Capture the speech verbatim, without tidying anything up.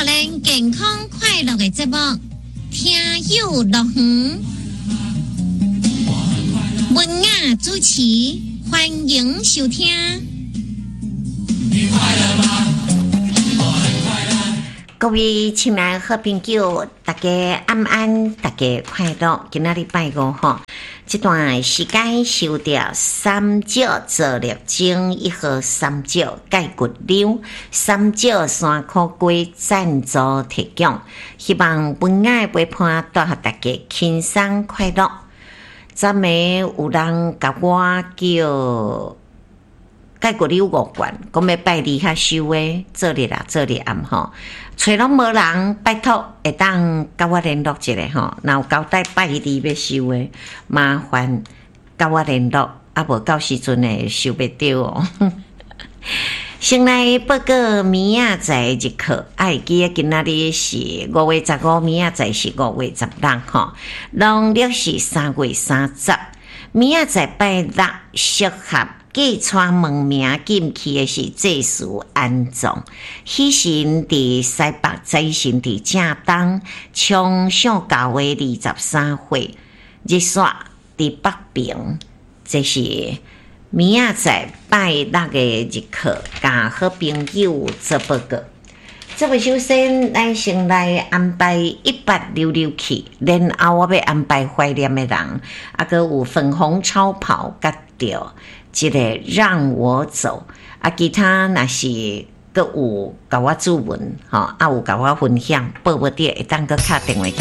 互咱健康快乐的节目，听友乐园，文雅主持，欢迎收听。你快乐吗？我很快乐。各位亲爱好朋友，大家安安，大家快乐。今仔日拜五吼，这段时间收到三角做粒精一盒三角钙骨溜，三角山苦龟赞助提供，希望文雅陪伴带予大家轻松快乐。昨暝有人甲我叫钙骨溜五罐，讲要拜二下收诶，做日啦，做日暗吼。找拢无人，拜托会当甲我联络一下吼。若有交代拜二要收诶，麻烦甲我联络，啊无到时阵会收袂到哦。先来报告明仔载日课，爱记得今仔日是五月十五，明仔载是五月十六吼，农历是三月三十，明仔载拜六适合。寄川门名进去的是祭祀安葬，喜神伫西北，财神伫正东，冲上九月二十三岁，日煞伫北平，这是明仔载拜六的日课，甲好朋友做报告。这位首先，咱先来安排一八六六去，然后我要安排怀念的人，啊，佮有粉红超跑甲着。这个让我走啊，其他若是佮有甲我注文吼，啊有甲我分享，报不得会当佮敲电话